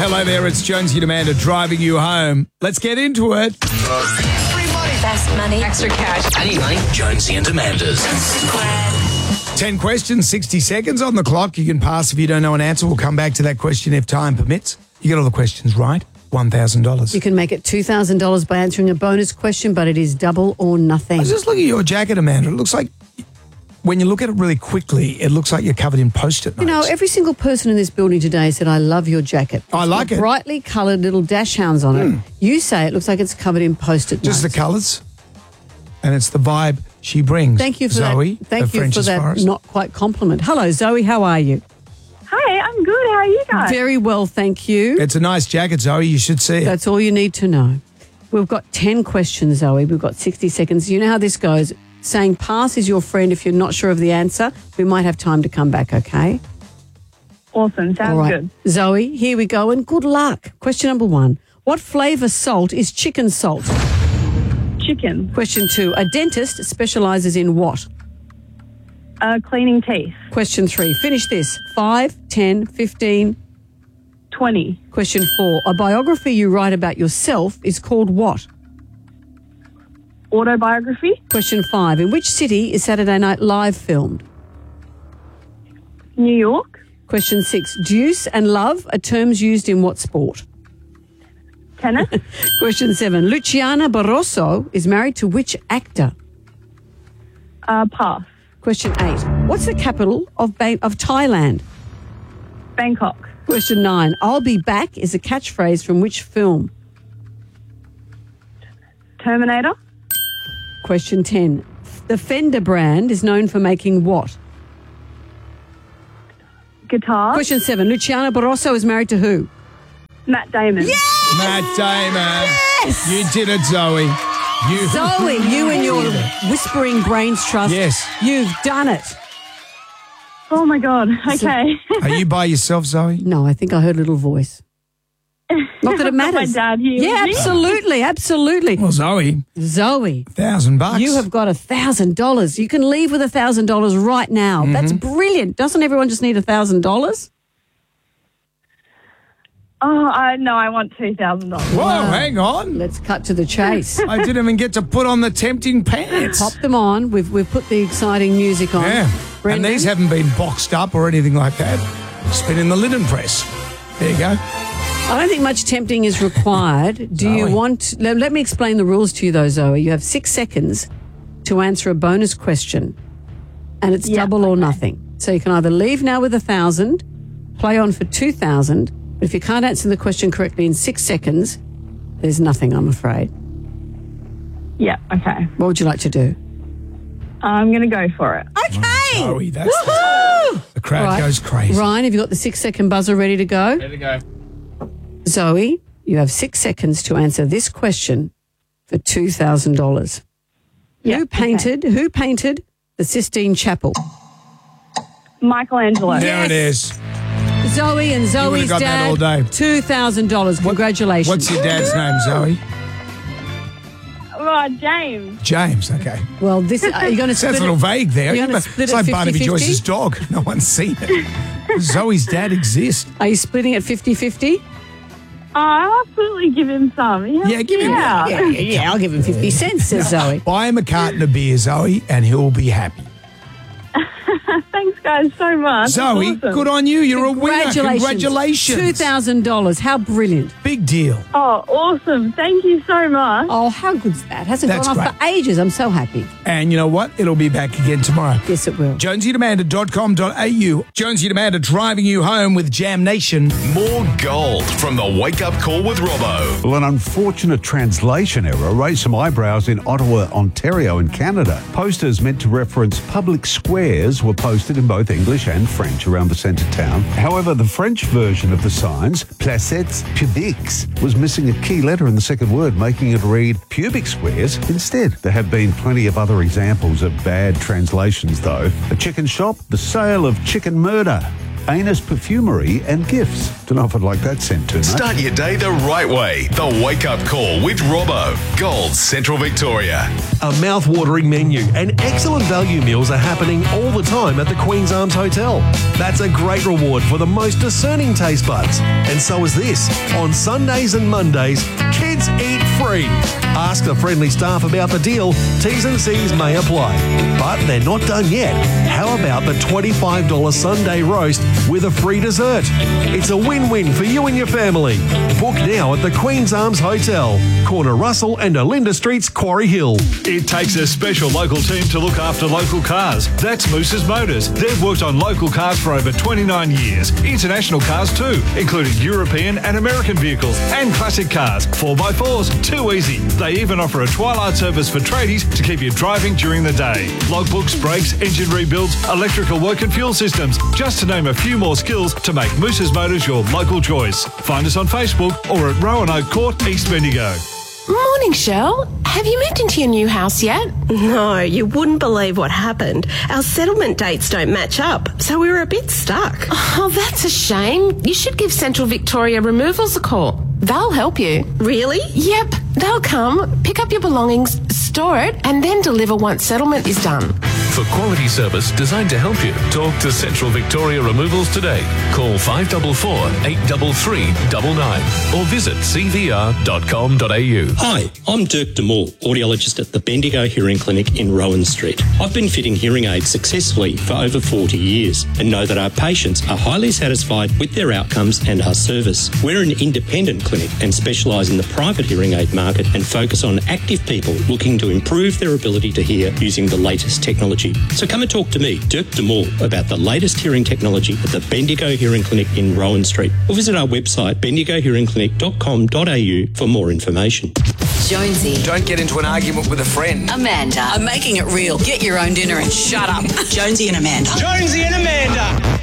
hello there. It's Jonesy and Amanda driving you home. Let's get into it. Best money. Extra cash. I need money. Jonesy and Amanda's. 10 questions, 60 seconds on the clock. You can pass if you don't know an answer. We'll come back to that question if time permits. You get all the questions right, $1,000. You can make it $2,000 by answering a bonus question, but it is double or nothing. I was just looking at your jacket, Amanda. It looks like, when you look at it really quickly, it looks like you're covered in Post-it notes. You know, every single person in this building today said, I love your jacket. I like it. Brightly coloured little dash hounds on it. You say it looks like it's covered in Post-it notes. Just the colours, and it's the vibe she brings. Thank you for Zoe, that. Thank of you for French's that Forest. not quite compliment. Hello, Zoe. How are you? Hi, I'm good. How are you guys? Very well, thank you. It's a nice jacket, Zoe. You should see it. That's all you need to know. We've got 10 questions, Zoe. We've got 60 seconds. You know how this goes. Saying pass is your friend if you're not sure of the answer. We might have time to come back, okay? Awesome. Sounds All right. good. Zoe, here we go, and good luck. Question number 1. What flavour salt is chicken salt? Chicken. Question 2. A dentist specialises in what? Cleaning teeth. Question 3. Finish this. 5, 10, 15. 20. Question 4. A biography you write about yourself is called what? Autobiography. Question 5. In which city is Saturday Night Live filmed? New York. Question 6. Deuce and love are terms used in what sport? Tennis. Question 7. Luciana Barroso is married to which actor? Pass. Question 8. What's the capital of Thailand? Bangkok. Question 9. I'll be back is a catchphrase from which film? Terminator. Question 10. The Fender brand is known for making what? Guitar. Question 7. Luciana Barroso is married to who? Matt Damon. Matt Damon. Yes! You did it, Zoe. Zoe, you and your Whispering Brains Trust. Yes. You've done it. Oh, my God. Okay. Are you by yourself, Zoe? No, I think I heard a little voice. Not that it Got matters. my dad here Yeah, with me. absolutely, absolutely. Well, Zoe, Zoe, $1,000. you have got $1,000. You can leave with $1,000 right now. That's brilliant. Doesn't everyone just need $1,000? Oh, no, I want $2,000. Whoa, hang on. Let's cut to the chase. I didn't even get to put on the tempting pants. Pop them on. We've put the exciting music on. Yeah. Brendan? And these haven't been boxed up or anything like that. Spin in the linen press. There you go. I don't think much tempting is required. Do you Zoe. want... Let me explain the rules to you, though, Zoe. You have 6 seconds to answer a bonus question, and it's double or nothing. So you can either leave now with 1,000, play on for 2,000, but if you can't answer the question correctly in 6 seconds, there's nothing, I'm afraid. Yeah, okay. What would you like to do? I'm going to go for it. Okay! Zoe, that's the crowd Right. goes crazy. Ryan, have you got the 6-second buzzer ready to go? There we go. Zoe, you have 6 seconds to answer this question for $2,000. Yeah, Who painted the Sistine Chapel? Michelangelo. There it is. Zoe and Zoe's got that dad. all day. $2,000. Congratulations. What's your dad's name, Zoe? Oh, James. James, okay. Well, this are you going to Sounds split a little it? vague there. You're gonna split It's it like Barnaby 50-50? Joyce's dog. No one's seen it. Zoe's dad exists. Are you splitting it 50-50? I'll absolutely give him some. Yeah, give him Yeah, I'll give him 50 cents, says Zoe. Buy him a carton of beer, Zoe, and he'll be happy. Thanks, guys, so much. Zoe, That's awesome. good on you. You're a winner. Congratulations. $2,000. How brilliant. Big deal. Oh, awesome. Thank you so much. Oh, how good's that? Hasn't That's gone off for ages. I'm so happy. And you know what? It'll be back again tomorrow. Yes, it will. JonesyandAmanda.com.au. Jonesy and Amanda driving you home with Jam Nation. More gold from the Wake Up Call with Robbo. Well, an unfortunate translation error raised some eyebrows in Ottawa, Ontario in Canada. Posters meant to reference public squares were posted in both English and French around the centre town. However, the French version of the signs, placettes publiques, was missing a key letter in the second word, making it read pubic squares instead. There have been plenty of other examples of bad translations, though. A chicken shop, the sale of chicken murder. Anus Perfumery and Gifts. Don't know if I'd like that sent too much. Start your day the right way. The Wake Up Call with Robbo. Gold Central Victoria. A mouth-watering menu and excellent value meals are happening all the time at the Queen's Arms Hotel. That's a great reward for the most discerning taste buds. And so is this. On Sundays and Mondays, kids eat free. Ask the friendly staff about the deal. T's and C's may apply. But they're not done yet. How about the $25 Sunday roast with a free dessert? It's a win-win for you and your family. Book now at the Queen's Arms Hotel, corner Russell and Olinda Streets, Quarry Hill. It takes a special local team to look after local cars. That's Moose's Motors. They've worked on local cars for over 29 years. International cars too, including European and American vehicles and classic cars. 4x4s, too easy. They even offer a twilight service for tradies to keep you driving during the day. Logbooks, brakes, engine rebuilds, electrical work and fuel systems, just to name a few more skills to make Moose's Motors your local choice. Find us on Facebook or at Roanoke Court, East Bendigo. Morning, Shell. Have you moved into your new house yet? No, you wouldn't believe what happened. Our settlement dates don't match up, so we were a bit stuck. Oh, that's a shame. You should give Central Victoria Removals a call. They'll help you. Really? Yep. They'll come, pick up your belongings, store it, and then deliver once settlement is done. For quality service designed to help you, talk to Central Victoria Removals today. Call 544 833 99 or visit cvr.com.au. Hi, I'm Dirk Demore, audiologist at the Bendigo Hearing Clinic in Rowan Street. I've been fitting hearing aids successfully for over 40 years and know that our patients are highly satisfied with their outcomes and our service. We're an independent clinic and specialise in the private hearing aid market and focus on active people looking to improve their ability to hear using the latest technology. So come and talk to me, Dirk Demore, about the latest hearing technology at the Bendigo Hearing Clinic in Rowan Street, or visit our website bendigohearingclinic.com.au for more information. Jonesy. Don't get into an argument with a friend. Amanda. I'm making it real. Get your own dinner and shut up. Jonesy and Amanda. Jonesy and Amanda.